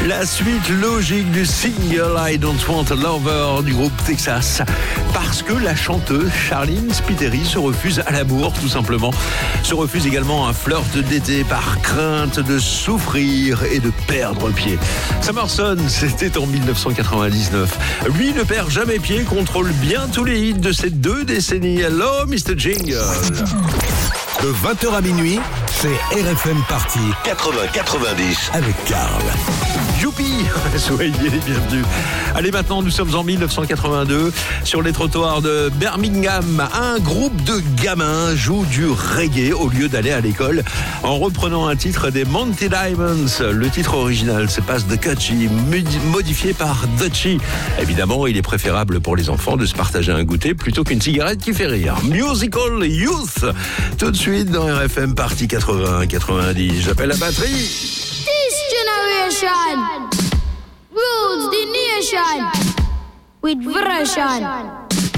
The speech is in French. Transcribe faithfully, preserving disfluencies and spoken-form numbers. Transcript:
La suite logique du single I Don't Want a Lover du groupe Texas. Parce que la chanteuse Charline Spiteri se refuse à l'amour, tout simplement. Se refuse également un flirt d'été par crainte de souffrir et de perdre pied. Summerson, c'était en dix-neuf cent quatre-vingt-dix-neuf. Lui ne perd jamais pied, contrôle bien tous les hits de ces deux décennies. Hello, mister Jingle. De vingt heures à minuit, c'est R F M Party quatre-vingts quatre-vingt-dix avec Karl. Youpi, soyez les bienvenus. Allez, maintenant, nous sommes en dix-neuf cent quatre-vingt-deux. Sur les trottoirs de Birmingham, un groupe de gamins joue du reggae au lieu d'aller à l'école en reprenant un titre des Monty Diamonds. Le titre original se passe de Cutchy, modifié par Dutchy. Évidemment, il est préférable pour les enfants de se partager un goûter plutôt qu'une cigarette qui fait rire. Musical Youth, tout de suite dans R F M Party quatre-vingts quatre-vingt-dix. J'appelle la batterie. This generation rules the nation with version.